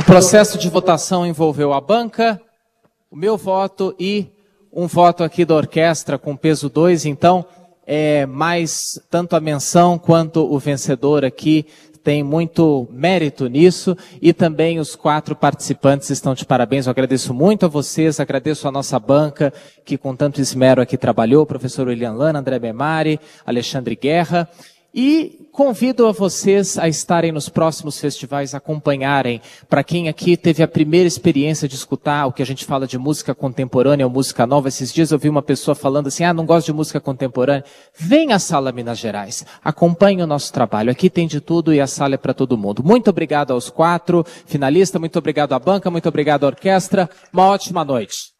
O processo de votação envolveu a banca, o meu voto e um voto aqui da orquestra com peso 2, então mais tanto a menção quanto o vencedor aqui tem muito mérito nisso, e também os 4 participantes estão de parabéns. Eu agradeço muito a vocês, agradeço a nossa banca, que com tanto esmero aqui trabalhou, o professor William Lana, André Bemari, Alexandre Guerra, e convido a vocês a estarem nos próximos festivais, acompanharem. Para quem aqui teve a primeira experiência de escutar o que a gente fala de música contemporânea ou música nova, esses dias eu vi uma pessoa falando assim, não gosto de música contemporânea. Vem à Sala Minas Gerais, acompanhe o nosso trabalho. Aqui tem de tudo e a sala é para todo mundo. Muito obrigado aos 4 finalistas, muito obrigado à banca, muito obrigado à orquestra. Uma ótima noite.